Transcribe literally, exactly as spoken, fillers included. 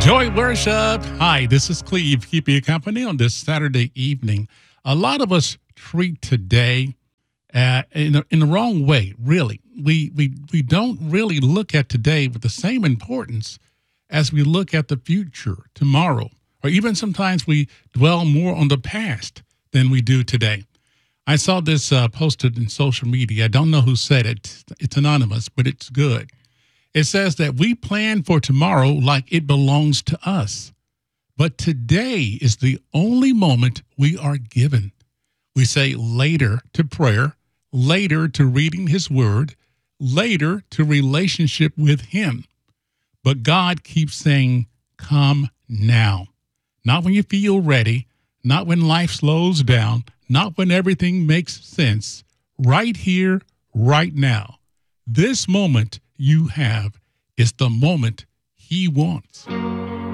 Joy Worship. Hi, this is Cleve, keeping you company on this Saturday evening. A lot of us treat today uh, in, the, in the wrong way, really. We, we, we don't really look at today with the same importance as we look at the future, tomorrow, or even sometimes we dwell more on the past than we do today. I saw this uh, posted in social media. I don't know who said it. It's anonymous, but it's good. It says that we plan for tomorrow like it belongs to us. But today is the only moment we are given. We say later to prayer, later to reading his word, later to relationship with him. But God keeps saying, come now. Not when you feel ready, not when life slows down, not when everything makes sense. Right here, right now. This moment you have is the moment he wants.